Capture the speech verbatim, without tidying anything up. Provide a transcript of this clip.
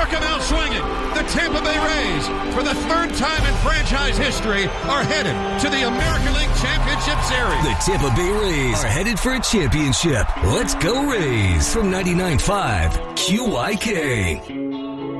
Struck him out swinging. The Tampa Bay Rays, for the third time in franchise history, are headed to the American League Championship Series. The Tampa Bay Rays are headed for a championship. Let's go Rays from ninety-nine point five Q Y K.